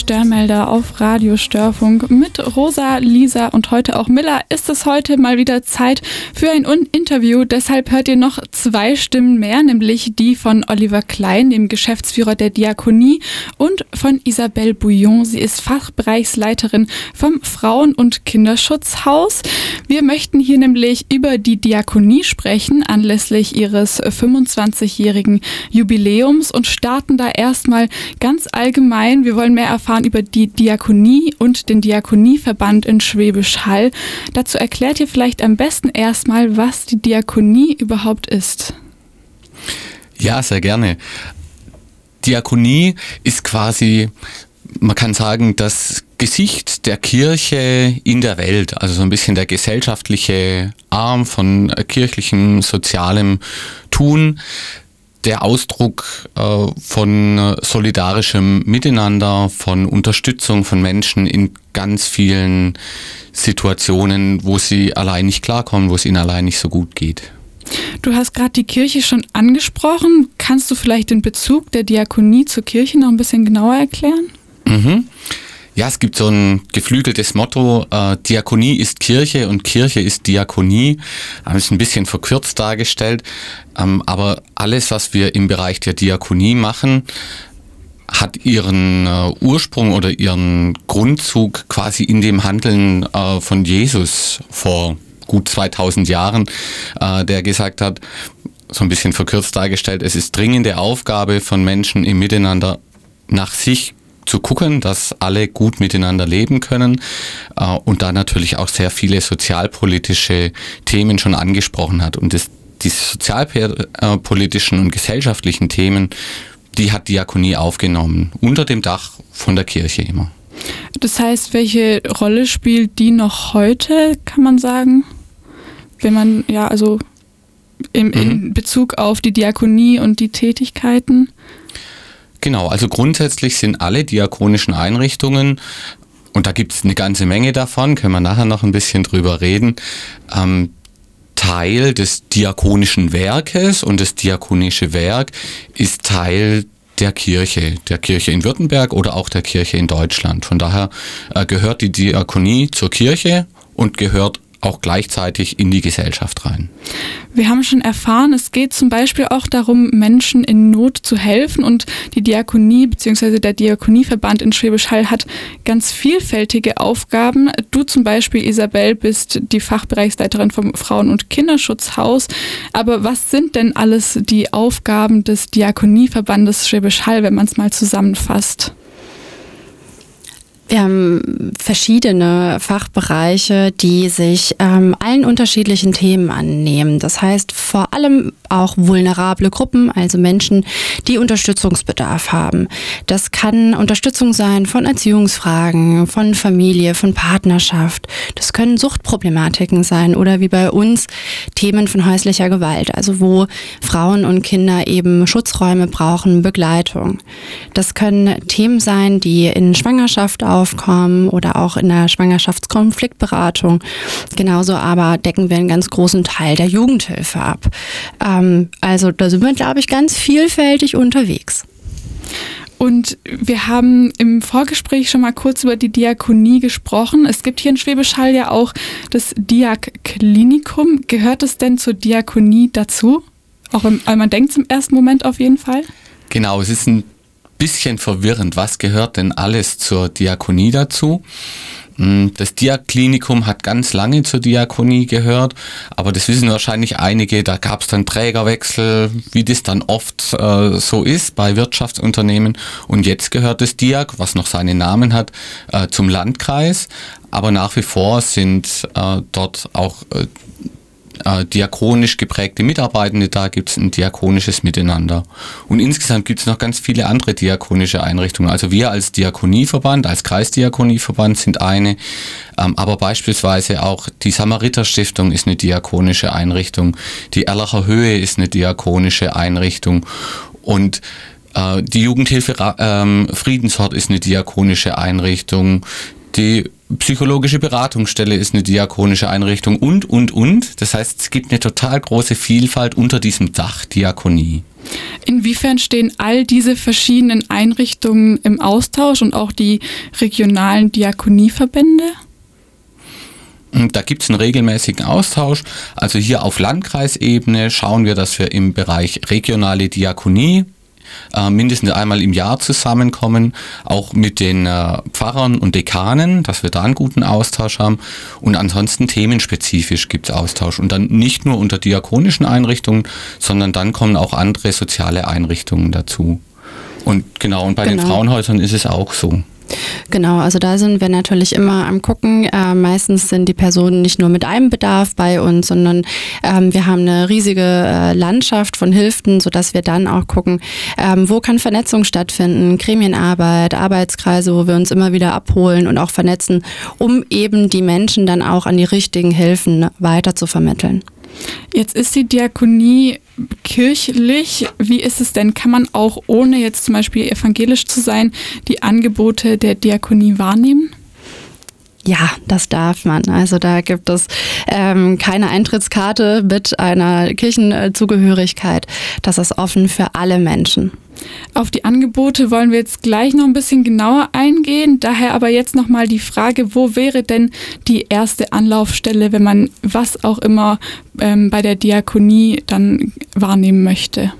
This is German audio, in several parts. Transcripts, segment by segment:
Störmelder auf Radio Störfunk mit Rosa, Lisa und heute auch Miller ist es heute mal wieder Zeit für ein Interview. Deshalb hört ihr noch 2 Stimmen mehr, nämlich die von Oliver Klein, dem Geschäftsführer der Diakonie, und von Isabelle Bouillon. Sie ist Fachbereichsleiterin vom Frauen- und Kinderschutzhaus. Wir möchten hier nämlich über die Diakonie sprechen, anlässlich ihres 25-jährigen Jubiläums, und starten da erstmal ganz allgemein. Wir wollen mehr erfahren über die Diakonie und den Diakonieverband in Schwäbisch Hall. Dazu erklärt ihr vielleicht am besten erstmal, was die Diakonie überhaupt ist. Ja, sehr gerne. Diakonie ist quasi, man kann sagen, das Gesicht der Kirche in der Welt, also so ein bisschen der gesellschaftliche Arm von kirchlichem, sozialem Tun, der Ausdruck von solidarischem Miteinander, von Unterstützung von Menschen in ganz vielen Situationen, wo sie allein nicht klarkommen, wo es ihnen allein nicht so gut geht. Du hast gerade die Kirche schon angesprochen. Kannst du vielleicht den Bezug der Diakonie zur Kirche noch ein bisschen genauer erklären? Ja, es gibt so ein geflügeltes Motto, Diakonie ist Kirche und Kirche ist Diakonie. Das ist ein bisschen verkürzt dargestellt, aber alles, was wir im Bereich der Diakonie machen, hat ihren Ursprung oder ihren Grundzug quasi in dem Handeln von Jesus vor gut 2000 Jahren, der gesagt hat, so ein bisschen verkürzt dargestellt, es ist dringende Aufgabe von Menschen im Miteinander nach sich zu gucken, dass alle gut miteinander leben können, und da natürlich auch sehr viele sozialpolitische Themen schon angesprochen hat. Und diese sozialpolitischen und gesellschaftlichen Themen, die hat Diakonie aufgenommen, unter dem Dach von der Kirche immer. Das heißt, welche Rolle spielt die noch heute, kann man sagen? Wenn man, ja, also in Bezug auf die Diakonie und die Tätigkeiten? Genau, also grundsätzlich sind alle diakonischen Einrichtungen, und da gibt es eine ganze Menge davon, können wir nachher noch ein bisschen drüber reden, Teil des diakonischen Werkes, und das diakonische Werk ist Teil der Kirche in Württemberg oder auch der Kirche in Deutschland. Von daher gehört die Diakonie zur Kirche und gehört auch gleichzeitig in die Gesellschaft rein. Wir haben schon erfahren, es geht zum Beispiel auch darum, Menschen in Not zu helfen, und die Diakonie bzw. der Diakonieverband in Schwäbisch Hall hat ganz vielfältige Aufgaben. Du zum Beispiel, Isabelle, bist die Fachbereichsleiterin vom Frauen- und Kinderschutzhaus. Aber was sind denn alles die Aufgaben des Diakonieverbandes Schwäbisch Hall, wenn man es mal zusammenfasst? Wir haben verschiedene Fachbereiche, die sich allen unterschiedlichen Themen annehmen. Das heißt vor allem auch vulnerable Gruppen, also Menschen, die Unterstützungsbedarf haben. Das kann Unterstützung sein von Erziehungsfragen, von Familie, von Partnerschaft. Das können Suchtproblematiken sein oder wie bei uns Themen von häuslicher Gewalt, also wo Frauen und Kinder eben Schutzräume brauchen, Begleitung. Das können Themen sein, die in Schwangerschaft aufkommen oder auch in der Schwangerschaftskonfliktberatung. Genauso aber decken wir einen ganz großen Teil der Jugendhilfe ab. Also da sind wir, glaube ich, ganz vielfältig unterwegs. Und wir haben im Vorgespräch schon mal kurz über die Diakonie gesprochen. Es gibt hier in Schwäbisch Hall ja auch das Diak-Klinikum. Gehört es denn zur Diakonie dazu? Auch weil man denkt im ersten Moment auf jeden Fall. Genau, es ist ein bisschen verwirrend. Was gehört denn alles zur Diakonie dazu? Das Diak-Klinikum hat ganz lange zur Diakonie gehört, aber das wissen wahrscheinlich einige, da gab es dann Trägerwechsel, wie das dann oft so ist bei Wirtschaftsunternehmen, und jetzt gehört das Diak, was noch seinen Namen hat, zum Landkreis, aber nach wie vor sind dort auch diakonisch geprägte Mitarbeitende, da gibt es ein diakonisches Miteinander. Und insgesamt gibt es noch ganz viele andere diakonische Einrichtungen. Also wir als Diakonieverband, als Kreisdiakonieverband sind eine, aber beispielsweise auch die Samariter-Stiftung ist eine diakonische Einrichtung, die Erlacher Höhe ist eine diakonische Einrichtung, und die Jugendhilfe Friedenshort ist eine diakonische Einrichtung, die psychologische Beratungsstelle ist eine diakonische Einrichtung und. Das heißt, es gibt eine total große Vielfalt unter diesem Dach Diakonie. Inwiefern stehen all diese verschiedenen Einrichtungen im Austausch und auch die regionalen Diakonieverbände? Da gibt es einen regelmäßigen Austausch. Also hier auf Landkreisebene schauen wir, dass wir im Bereich regionale Diakonie mindestens einmal im Jahr zusammenkommen, auch mit den Pfarrern und Dekanen, dass wir da einen guten Austausch haben. Und ansonsten themenspezifisch gibt es Austausch. Und dann nicht nur unter diakonischen Einrichtungen, sondern dann kommen auch andere soziale Einrichtungen dazu. Und und bei den Frauenhäusern ist es auch so. Genau, also da sind wir natürlich immer am Gucken. Meistens sind die Personen nicht nur mit einem Bedarf bei uns, sondern wir haben eine riesige Landschaft von Hilfen, sodass wir dann auch gucken, wo kann Vernetzung stattfinden, Gremienarbeit, Arbeitskreise, wo wir uns immer wieder abholen und auch vernetzen, um eben die Menschen dann auch an die richtigen Hilfen weiter zu vermitteln. Jetzt ist die Diakonie kirchlich. Wie ist es denn? Kann man auch, ohne jetzt zum Beispiel evangelisch zu sein, die Angebote der Diakonie wahrnehmen? Ja, das darf man. Also da gibt es keine Eintrittskarte mit einer Kirchenzugehörigkeit. Das ist offen für alle Menschen. Auf die Angebote wollen wir jetzt gleich noch ein bisschen genauer eingehen. Daher aber jetzt nochmal die Frage, wo wäre denn die erste Anlaufstelle, wenn man was auch immer bei der Diakonie dann wahrnehmen möchte?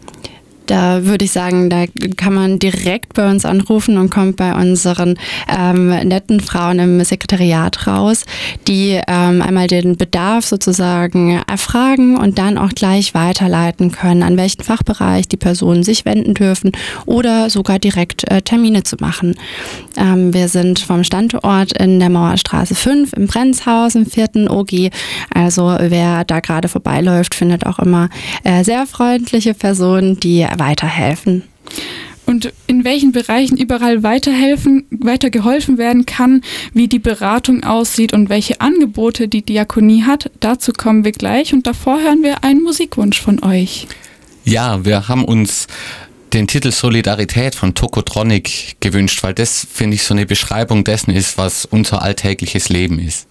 Da würde ich sagen, da kann man direkt bei uns anrufen und kommt bei unseren netten Frauen im Sekretariat raus, die einmal den Bedarf sozusagen erfragen und dann auch gleich weiterleiten können, an welchen Fachbereich die Personen sich wenden dürfen oder sogar direkt Termine zu machen. Wir sind vom Standort in der Mauerstraße 5 im Brenzhaus im 4. OG. Also wer da gerade vorbeiläuft, findet auch immer sehr freundliche Personen, die weiterhelfen. Und in welchen Bereichen überall weitergeholfen werden kann, wie die Beratung aussieht und welche Angebote die Diakonie hat, dazu kommen wir gleich. Und davor hören wir einen Musikwunsch von euch. Ja, wir haben uns den Titel Solidarität von Tokotronic gewünscht, weil das, finde ich, so eine Beschreibung dessen ist, was unser alltägliches Leben ist.